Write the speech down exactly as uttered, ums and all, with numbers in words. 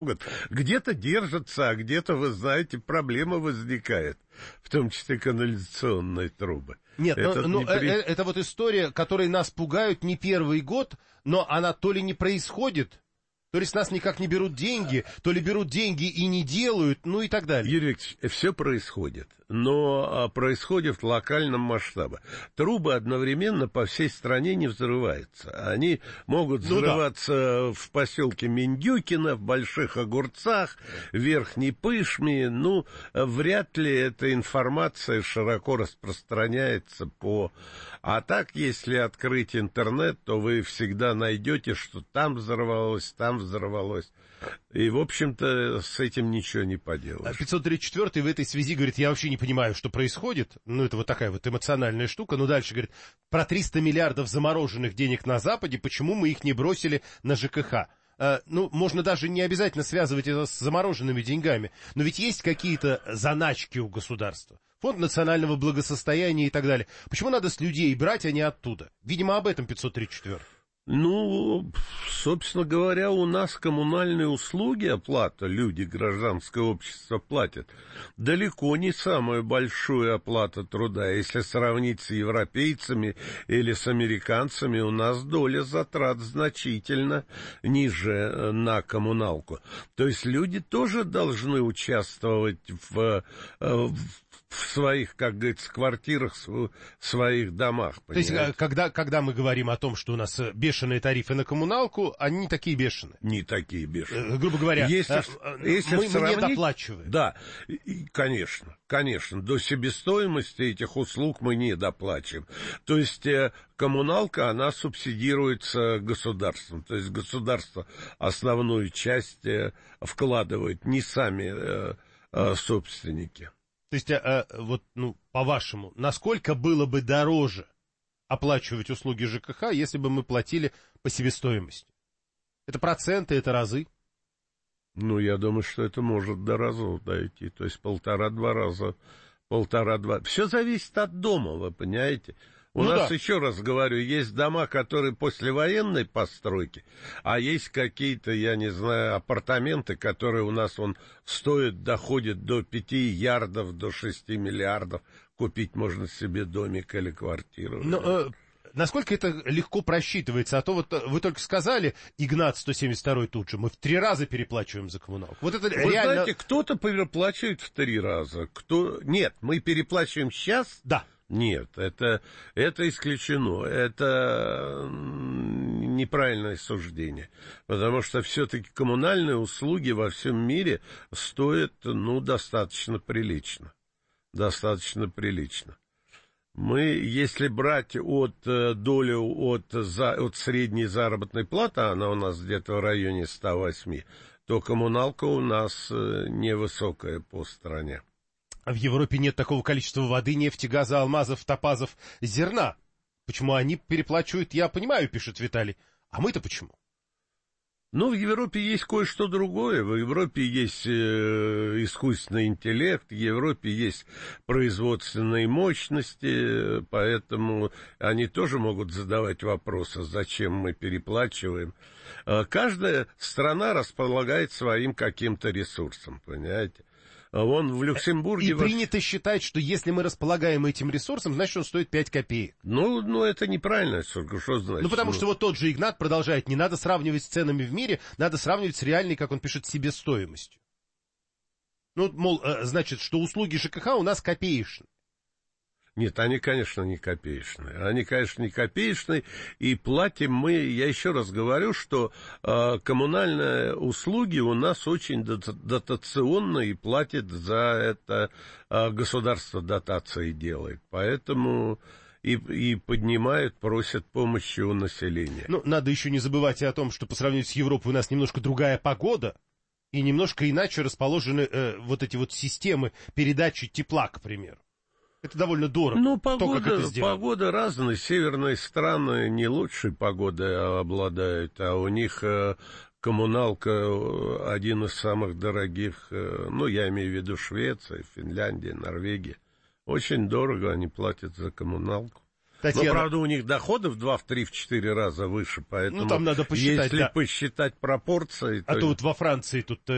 Где-то держатся, а где-то, вы знаете, проблема возникает, в том числе канализационные трубы. Нет, это, ну, не ну, при... э, это вот история, которой нас пугают не первый год, но она то ли не происходит, то ли с нас никак не берут деньги, то ли берут деньги и не делают, ну и так далее. Юрий Викторович, все происходит, но происходит в локальном масштабе. Трубы одновременно по всей стране не взрываются. Они могут взрываться ну, да. в поселке Миндюкино, в Больших Огурцах, в Верхней Пышме. Ну, вряд ли эта информация широко распространяется по... А так, если открыть интернет, то вы всегда найдете, что там взорвалось, там взорвалось. И, в общем-то, с этим ничего не поделаешь. пятьсот тридцать четвёртый в этой связи говорит, я вообще не понимаю, что происходит. Ну, это вот такая вот эмоциональная штука. Но дальше говорит, про триста миллиардов замороженных денег на Западе, почему мы их не бросили на ЖКХ? А, ну, можно даже не обязательно связывать это с замороженными деньгами. Но ведь есть какие-то заначки у государства. Фонд национального благосостояния и так далее. Почему надо с людей брать, а не оттуда? Видимо, об этом пятьсот тридцать четвёртый. Ну, собственно говоря, у нас коммунальные услуги, оплата, люди, гражданское общество платят, далеко не самую большую оплату труда. Если сравнить с европейцами или с американцами, у нас доля затрат значительно ниже на коммуналку. То есть люди тоже должны участвовать в... в в своих, как говорится, квартирах, в своих домах. Понимаете? То есть, когда, когда мы говорим о том, что у нас бешеные тарифы на коммуналку, они не такие бешеные. Не такие бешеные. Грубо говоря, если, если мы, сравнить, мы не доплачиваем. Да, и, конечно, конечно, до себестоимости этих услуг мы не доплачиваем. То есть коммуналка, она субсидируется государством. То есть государство основную часть вкладывает, не сами собственники. То есть, а, а, вот, ну, по-вашему, насколько было бы дороже оплачивать услуги ЖКХ, если бы мы платили по себестоимости? Это проценты, это разы? Ну, я думаю, что это может до разов дойти. То есть полтора-два раза, полтора-два. Все зависит от дома, вы понимаете? У ну нас, да. еще раз говорю, есть дома, которые послевоенной постройки, а есть какие-то, я не знаю, апартаменты, которые у нас он стоят, доходят до пяти ярдов, до шести миллиардов. Купить можно себе домик или квартиру. Но, э, насколько это легко просчитывается? А то вот вы только сказали, Игнат сто семьдесят второй тут же, мы в три раза переплачиваем за коммуналку. Вот это вы реально... знаете, кто-то переплачивает в три раза, кто... Нет, мы переплачиваем сейчас... Да. Нет, это, это исключено, это неправильное суждение, потому что все-таки коммунальные услуги во всем мире стоят, ну, достаточно прилично, достаточно прилично. Мы, если брать от долю от, за, от средней заработной платы, она у нас где-то в районе ста восьми, то коммуналка у нас невысокая по стране. В Европе нет такого количества воды, нефти, газа, алмазов, топазов, зерна. Почему они переплачивают, я понимаю, пишет Виталий. А мы-то почему? Ну, в Европе есть кое-что другое. В Европе есть э, искусственный интеллект, в Европе есть производственные мощности, поэтому они тоже могут задавать вопросы, зачем мы переплачиваем. Каждая страна располагает своим каким-то ресурсом, понимаете? Вон в Люксембурге... И принято считать, что если мы располагаем этим ресурсом, значит, он стоит пять копеек. Ну, ну это неправильно, что значит. Ну, потому ну... что вот тот же Игнат продолжает, не надо сравнивать с ценами в мире, надо сравнивать с реальной, как он пишет, себестоимостью. Ну, мол, значит, что услуги ЖКХ у нас копеечные. Нет, они, конечно, не копеечные. Они, конечно, не копеечные. И платим мы, я еще раз говорю, что э, коммунальные услуги у нас очень дотационные, и платит за это э, государство дотации делает. Поэтому и, и поднимают, просят помощи у населения. Ну, надо еще не забывать и о том, что по сравнению с Европой у нас немножко другая погода. И немножко иначе расположены э, вот эти вот системы передачи тепла, к примеру. Это довольно дорого. Ну, погода, то, как это погода разная. Северные страны не лучшей погодой обладают, а у них э, коммуналка один из самых дорогих, э, ну, я имею в виду Швеция, Финляндия, Норвегия. Очень дорого они платят за коммуналку. Татьяна... Но, правда, у них доходы в два, в три, в четыре раза выше, поэтому... Ну, там надо посчитать, если да. посчитать пропорции... А то... то вот во Франции тут...